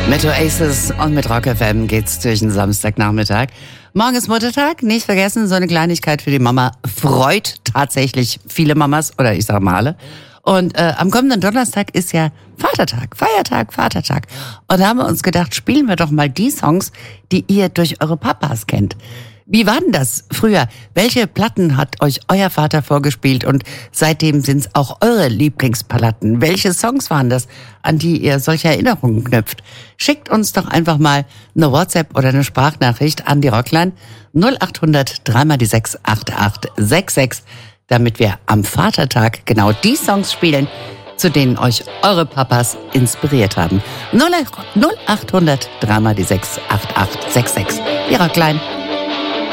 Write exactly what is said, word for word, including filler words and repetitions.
Mit Oasis und mit Rock F M geht's durch den Samstagnachmittag. Morgen ist Muttertag, nicht vergessen, so eine Kleinigkeit für die Mama freut tatsächlich viele Mamas oder ich sag mal alle. Und äh, am kommenden Donnerstag ist ja Vatertag, Feiertag, Vatertag. Und da haben wir uns gedacht, spielen wir doch mal die Songs, die ihr durch eure Papas kennt. Wie war denn das früher? Welche Platten hat euch euer Vater vorgespielt und seitdem sind's auch eure Lieblingsplatten? Welche Songs waren das, an die ihr solche Erinnerungen knüpft? Schickt uns doch einfach mal eine WhatsApp oder eine Sprachnachricht an die Rockline null acht hundert drei mal die sechs acht acht sechs sechs, damit wir am Vatertag genau die Songs spielen, zu denen euch eure Papas inspiriert haben. null acht hundert drei mal die sechs acht acht sechs sechs. Die Rockline.